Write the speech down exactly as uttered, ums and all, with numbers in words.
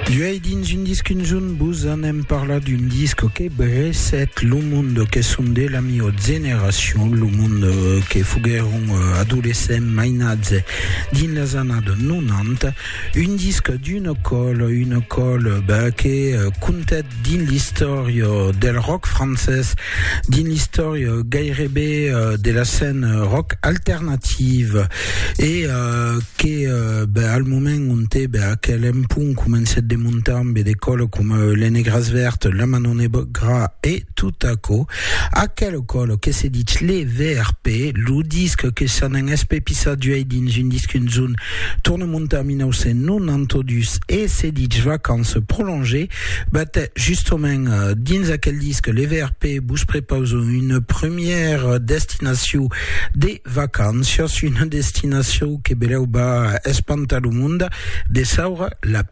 Duei dins un disc un joun bouz anem parla d'un disc ke breset lo monde ke sonde la mio génération, lo monde ke fougueron adolescent mainadze din la zana de nonanta, un disc d'une colle, une colle bah, ke contet din l'historia del rock français, din l'historia gairebe de la scène rock alternative et euh, ke euh, bah, al moment on te bah, quel empun commence de montambe des cols comme les Négras Vertes, la Manon Negra et tout à coup, à quel col que c'est dit les V R P, le disque que ça n'a pas pisa du Aidin, une disque une zone, tourne monta c'est non antodus et c'est dit vacances prolongées, bah, justement, dans quel disque les V R P bouge préposent une première destination des vacances, une destination qui beleu ba espanta le monde, des saura la